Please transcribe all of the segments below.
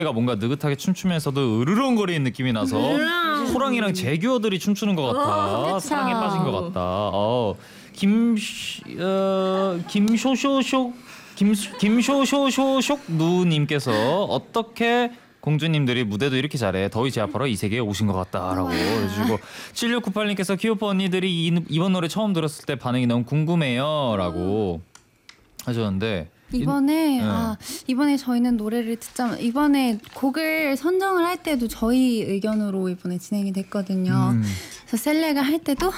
가 뭔가 느긋하게 춤추면서도 으르렁거리는 느낌이 나서 호랑이랑 제규어들이 춤추는 것 같아. 사랑에 빠진 것 같다. 김쇼쇼쇼 누님께서 어떻게 공주님들이 무대도 이렇게 잘해 더위 제압하러 이 세계에 오신 것 같다라고 해주시고 7698님께서 키오파 언니들이 이번 노래 처음 들었을 때 반응이 너무 궁금해요라고 하셨는데 이번에 이번에 저희는 노래를 듣자 이번에 곡을 선정을 할 때도 저희 의견으로 이번에 진행이 됐거든요. 그래서 셀렉을 할 때도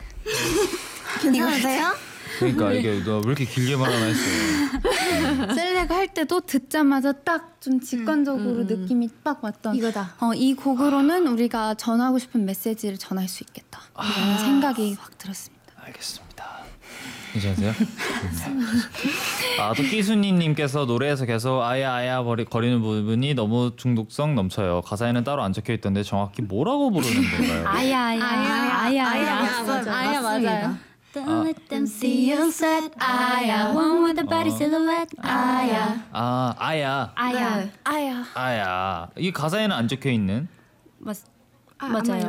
괜찮으세요? 그러니까 이게 너 왜 이렇게 길게 말하나 했어요. 셀렉을 할 때도 듣자마자 딱 좀 직관적으로 느낌이 딱 왔던 이거다. 이 곡으로는 우리가 전하고 싶은 메시지를 전할 수 있겠다 이런 생각이 확 들었습니다. 알겠습니다. 괜찮으세요? 도끼순이님께서 노래에서 계속 아야 거리는 부분이 너무 중독성 넘쳐요. 가사에는 따로 안 적혀 있던데 정확히 뭐라고 부르는 건가요? 아야 맞아요. Don't let them see you sad. 아야, one with the body silhouette. 아야. 아야. 이 가사에는 안 적혀 있는? 맞아요.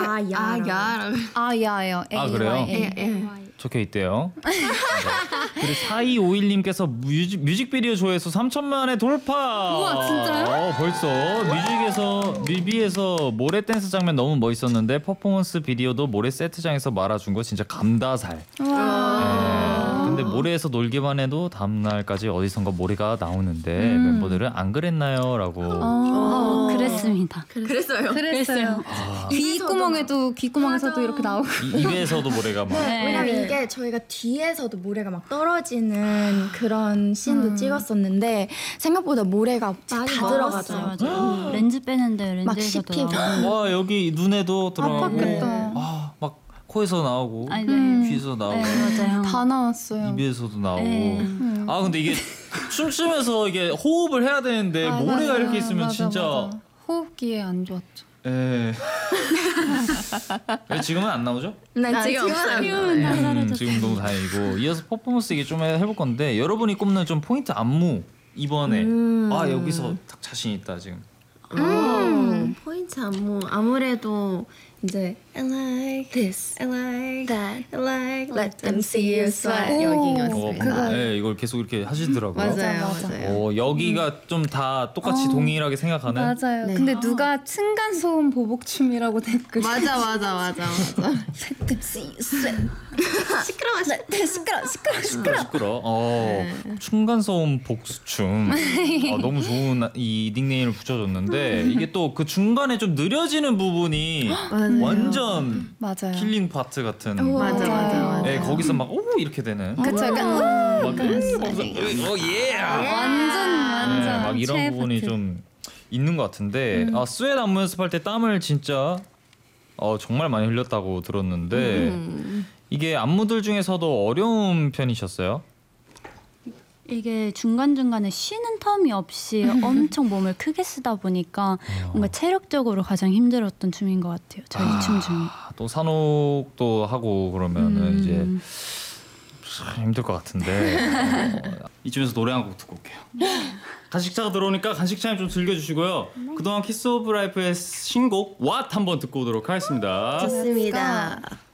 아야요. 그래요? 적혀 있대요. 그리고 4251님께서 뮤직비디오 조회수 3천만회 돌파. 우와, 진짜요? 벌써 뮤비에서 모래 댄스 장면 너무 멋있었는데 퍼포먼스 비디오도 모래 세트장에서 말아준 거 진짜 감다살. 근데 모래에서 놀기만 해도 다음날까지 어디선가 모래가 나오는데 멤버들은 안 그랬나요?라고. 그랬습니다. 그랬어요. 귓구멍에서도 이렇게 나오고. 입에서도 모래가 막. 왜냐면 이게 저희가 뒤에서도 모래가 막 떨어지는 그런 씬도 찍었었는데 생각보다 모래가 다 들어가죠. 맞아요. 렌즈 빼는데 막 렌즈에서도 씹히고. 와 여기 눈에도 들어가고. 아팠겠다. 막 코에서 나오고 귀에서 나오고. 맞아요. 다 나왔어요. 입에서도 나오고. 근데 이게 춤추면서 이게 호흡을 해야 되는데 모래가 이렇게 있으면 진짜 호흡기에 안 좋았죠. 왜 지금은 안 나오죠? 네, 지금 없어요. 지금 너무 다행이고 이어서 퍼포먼스 얘기 좀 해볼 건데 여러분이 꼽는 좀 포인트 안무 이번에 여기서 딱 자신 있다 지금. 포인트 안무 아무래도 이제 I like this, I like that, I like let them see you sweat 여기였어요. 네, 이걸 계속 이렇게 하시더라고요. 맞아요. 여기가 좀 다 똑같이 동일하게 생각하는. 맞아요. 네. 근데 누가 층간 소음 보복춤이라고 댓글. 맞아. 시끄러. 층간 소음 복수춤. 너무 좋은 이 닉네임을 붙여줬는데 이게 또 그 중간에 좀 느려지는 부분이 완전 맞아요. 킬링 파트 같은. 맞아. 네, 거기서 막 오 이렇게 되는. 그쵸. 완전. 막 이런 최애 부분이 파트. 좀 있는 것 같은데 스웨트 안무 연습할 때 땀을 진짜 정말 많이 흘렸다고 들었는데 이게 안무들 중에서도 어려운 편이셨어요? 이게 중간중간에 쉬는 텀이 없이 엄청 몸을 크게 쓰다 보니까 뭔가 체력적으로 가장 힘들었던 춤인 것 같아요. 저희 춤 중에. 또 산옥도 하고 그러면은 이제 참 힘들 것 같은데 이쯤에서 노래 한 곡 듣고 올게요. 간식차가 들어오니까 간식 타임 좀 즐겨주시고요. 그동안 키스 오브 라이프의 신곡 What 한번 듣고 오도록 하겠습니다. 좋습니다.